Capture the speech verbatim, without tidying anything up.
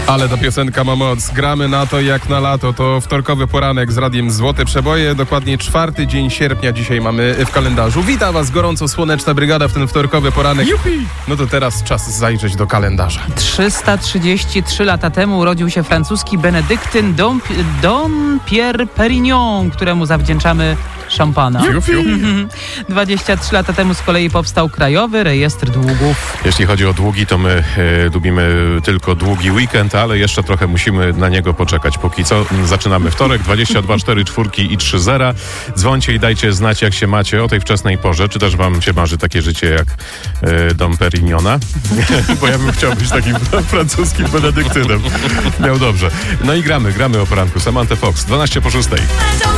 Ale ta piosenka ma moc. Gramy na to jak na lato. To wtorkowy poranek z radiem Złote Przeboje. Dokładnie czwarty dzień sierpnia dzisiaj mamy w kalendarzu. Witam was gorąco Słoneczna Brygada w ten wtorkowy poranek. Jupi! No to teraz czas zajrzeć do kalendarza. trzysta trzydzieści trzy lata temu urodził się francuski benedyktyn Dom, Dom Pierre Perignon, któremu zawdzięczamy szampana. dwadzieścia trzy lata temu z kolei powstał Krajowy Rejestr Długów. Jeśli chodzi o długi, to my e, lubimy tylko długi weekend, ale jeszcze trochę musimy na niego poczekać. Póki co zaczynamy wtorek, dwadzieścia dwa, cztery czwórki i trzy zera. Dzwońcie i dajcie znać, jak się macie o tej wczesnej porze. Czy też wam się marzy takie życie jak e, Dom Perignona? Bo ja bym chciał być takim francuskim benedyktynem. Miał dobrze. No i gramy, gramy o poranku. Samantha Fox, dwanaście po szóstej.